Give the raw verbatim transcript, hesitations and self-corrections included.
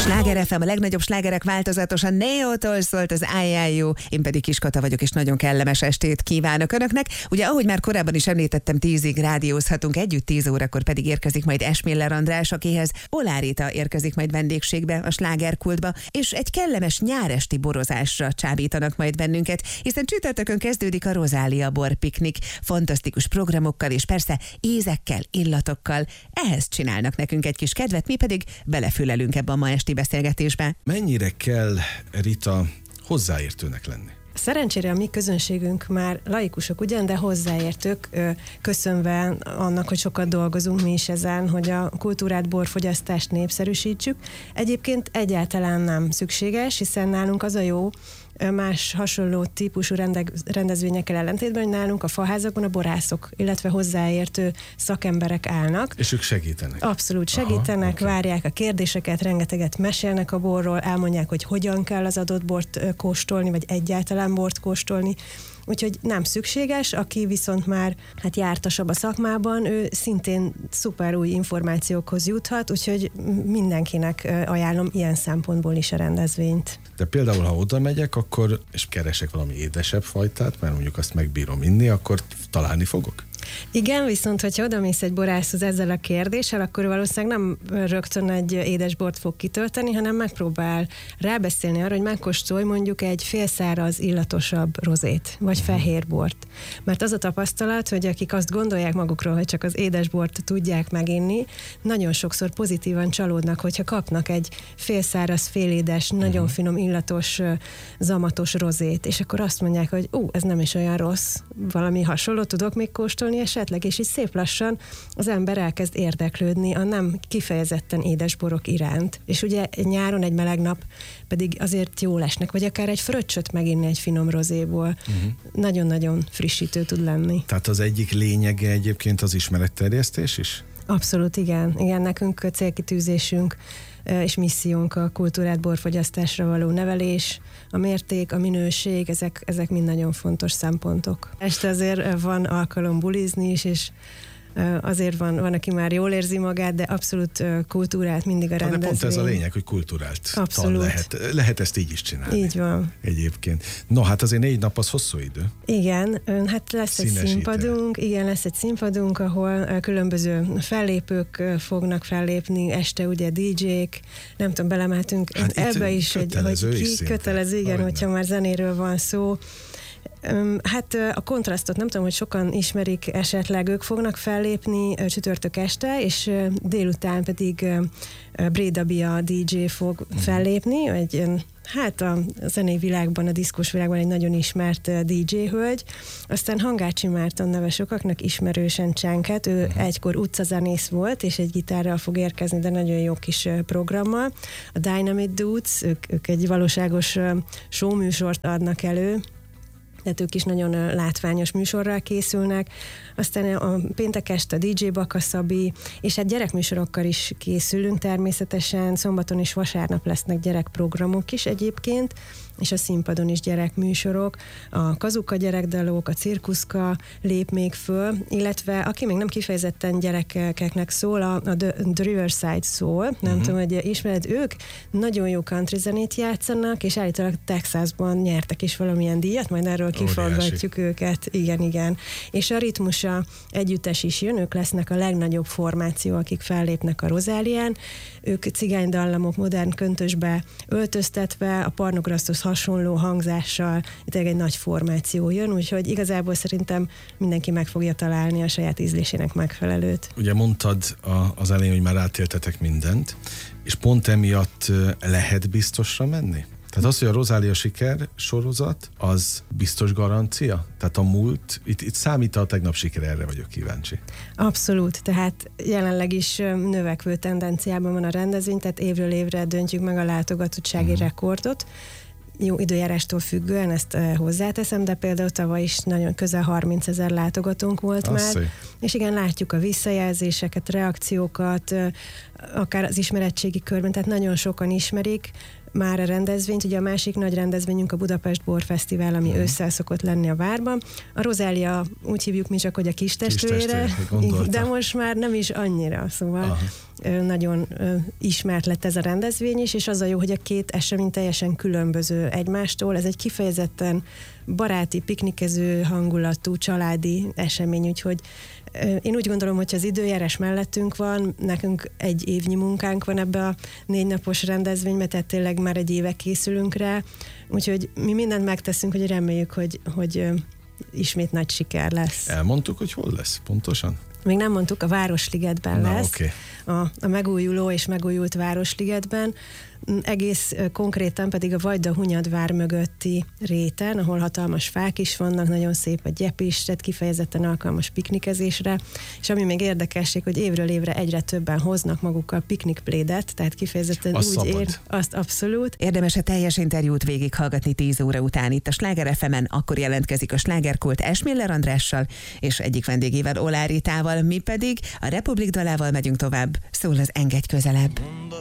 Sláger ef em, a legnagyobb slágerek változatosan Neo-tól szólt az I I U, én pedig Kiskata vagyok, és nagyon kellemes estét kívánok Önöknek. Ugye, ahogy már korábban is említettem, tízig rádiózhatunk együtt, tíz órakor pedig érkezik majd Esmiller András, akihez Oláh Rita érkezik majd vendégségbe a slágerkultba, és egy kellemes nyáresti borozásra csábítanak majd bennünket, hiszen csütörtökön kezdődik a Rozália borpiknik, fantasztikus programokkal és persze ízekkel, illatokkal. Ehhez csinálnak nekünk egy kis kedvet, mi pedig belefülelünk ebbe a ma esti beszélgetésbe. Mennyire kell, Rita, hozzáértőnek lenni? Szerencsére a mi közönségünk már laikusok ugyan, de hozzáértők, köszönve annak, hogy sokat dolgozunk mi is ezen, hogy a kultúrát, borfogyasztást népszerűsítsük. Egyébként egyáltalán nem szükséges, hiszen nálunk az a jó, más hasonló típusú rendezvényekkel ellentétben, hogy nálunk a faházakban a borászok, illetve hozzáértő szakemberek állnak. És ők segítenek? Abszolút segítenek, Aha, várják a kérdéseket, rengeteget mesélnek a borról, elmondják, hogy hogyan kell az adott bort kóstolni, vagy egyáltalán bort kóstolni. Úgyhogy nem szükséges, aki viszont már hát jártasabb a szakmában, ő szintén szuper új információkhoz juthat, úgyhogy mindenkinek ajánlom ilyen szempontból is a rendezvényt. De például, ha oda megyek, akkor, és keresek valami édesebb fajtát, mert mondjuk azt megbírom inni, akkor találni fogok? Igen, viszont hogyha odamész egy borászhoz ezzel a kérdéssel, akkor valószínűleg nem rögtön egy édesbort fog kitölteni, hanem megpróbál rábeszélni arra, hogy megkóstolj mondjuk egy félszáraz, illatosabb rozét, vagy fehérbort. Mert az a tapasztalat, hogy akik azt gondolják magukról, hogy csak az édesbort tudják meginni, nagyon sokszor pozitívan csalódnak, hogyha kapnak egy félszáraz, félédes, nagyon uh-huh. finom, illatos, zamatos rozét, és akkor azt mondják, hogy ú, ez nem is olyan rossz, valami hasonló tudok még kóstolni esetleg, és így szép lassan az ember elkezd érdeklődni a nem kifejezetten édes borok iránt. És ugye nyáron egy meleg nap pedig azért jól esnek, vagy akár egy fröccsöt meginni egy finom rozéból. Uh-huh. Nagyon-nagyon frissítő tud lenni. Tehát az egyik lényege egyébként az ismeretterjesztés is? Abszolút, igen. Igen, nekünk célkitűzésünk és missziónk a kultúrát, borfogyasztásra való nevelés, a mérték, a minőség, ezek, ezek mind nagyon fontos szempontok. Este azért van alkalom bulizni is, és azért van, van, aki már jól érzi magát, de abszolút kultúrált mindig a rendezvény. De pont ez a lényeg, hogy kultúrált. Abszolút. Lehet, lehet ezt így is csinálni. Így van. Egyébként. No, hát azért négy nap az hosszú idő. Igen, hát lesz Színesíte. egy színpadunk, igen, lesz egy színpadunk, ahol különböző fellépők fognak fellépni, este ugye dé jék, nem tudom, belemeltünk hát ebbe is, hogy, hogy ki kötelező, igen, Hogyne. hogyha már zenéről van szó. Hát a kontrasztot nem tudom, hogy sokan ismerik, esetleg ők fognak fellépni csütörtök este, és délután pedig Breda Bia dé jé fog fellépni, egy hát a zenei világban, a diszkós világban egy nagyon ismert dé jé hölgy. Aztán Hangácsi Márton neve sokaknak ismerősen Csenket, ő uh-huh. egykor utcazenész volt, és egy gitárral fog érkezni, de nagyon jó kis programmal. A Dynamite Dudes, ők, ők egy valóságos showműsort adnak elő, tehát ők is nagyon látványos műsorral készülnek. Aztán a péntek este a dé jé Baka Szabi, és hát gyerekműsorokkal is készülünk természetesen, szombaton és vasárnap lesznek gyerekprogramok is egyébként, és a színpadon is gyerekműsorok, a Kazuka gyerekdalók, a Cirkuszka lép még föl, illetve aki még nem kifejezetten gyerekeknek szól, a, a The, The Riverside Soul, nem uh-huh. tudom, hogy ismered, ők nagyon jó country zenét játszanak, és állítólag Texasban nyertek is valamilyen díjat, majd erről kifaggatjuk őket. Igen, igen. És a Ritmusa együttes is jön, ők lesznek a legnagyobb formáció, akik fellépnek a Rozálián. Ők cigánydallamok modern köntösbe öltöztetve, a Parnograsztos hasonló hangzással, itt egy nagy formáció jön, úgyhogy igazából szerintem mindenki meg fogja találni a saját ízlésének megfelelőt. Ugye mondtad a, az elején, hogy már átéltetek mindent, és pont emiatt lehet biztosra menni? Tehát az, hogy a Rozália siker sorozat, az biztos garancia? Tehát a múlt, itt, itt számít a tegnap siker, erre vagyok kíváncsi. Abszolút, tehát jelenleg is növekvő tendenciában van a rendezvény, tehát évről évre döntjük meg a látogatottsági uh-huh. rekordot. Jó időjárástól függően ezt uh, hozzáteszem, de például tavaly is nagyon közel harmincezer látogatónk volt Azt már. Szépen. És igen, látjuk a visszajelzéseket, reakciókat, uh, akár az ismeretségi körben, tehát nagyon sokan ismerik, már a rendezvényt. Ugye a másik nagy rendezvényünk a Budapest Bor Fesztivál, ami hmm. ősszel szokott lenni a Várban. A Rozália, úgy hívjuk mi csak, hogy a kistestvére, de most már nem is annyira, szóval Aha. nagyon ismert lett ez a rendezvény is, és az a jó, hogy a két esemény teljesen különböző egymástól. Ez egy kifejezetten baráti, piknikező hangulatú, családi esemény, úgyhogy én úgy gondolom, hogy az időjárás mellettünk van, nekünk egy évnyi munkánk van ebbe a négy napos rendezvénybe, tehát tényleg már egy éve készülünk rá, úgyhogy mi mindent megteszünk, hogy reméljük, hogy, hogy ismét nagy siker lesz. Elmondtuk, hogy hol lesz pontosan? Még nem mondtuk, a Városligetben Na, lesz. Okay. A, a megújuló és megújult Városligetben. Egész konkrétan pedig a Vajda-Hunyadvár mögötti réten, ahol hatalmas fák is vannak, nagyon szép a gyep is, tehát kifejezetten alkalmas piknikezésre, és ami még érdekesség, hogy évről évre egyre többen hoznak magukkal piknikplédet, tehát kifejezetten az úgy szabad. ér, azt abszolút. Érdemes a teljes interjút végighallgatni tíz óra után itt a Sláger ef emen, akkor jelentkezik a slágerkult Esmiller Andrással és egyik vendégével, Oláh Ritával, mi pedig a Republik dalával megyünk tovább, szól az Engedj közelebb.